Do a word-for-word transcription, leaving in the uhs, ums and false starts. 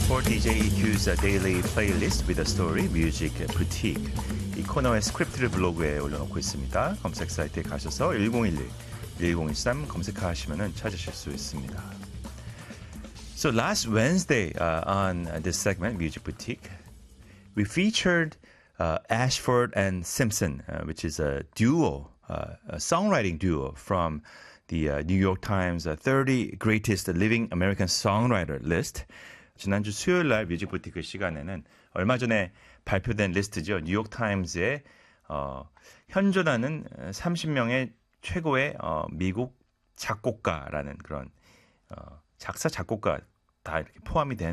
for 디제이 이큐's Daily Playlist with a Story Music Boutique. 이 코너의 스크립트를 블로그에 올려놓고 있습니다. 검색 사이트에 가셔서 일공일일, 일공일삼 검색하시면 찾으실 수 있습니다. So last Wednesday uh, on this segment, Music Boutique, we featured uh, Ashford and Simpson, uh, which is a duo, uh, a songwriting duo from the uh, New York Times uh, thirty Greatest Living American Songwriter list. 지난주 수요일 날 뮤직부티크 시간에는 얼마 전에 발표된 리스트죠. 뉴욕타임즈의 어, 현존하는 삼십 명의 최고의 어, 미국 작곡가라는 그런 어, 작사, 작곡가 다 이렇게 포함이 된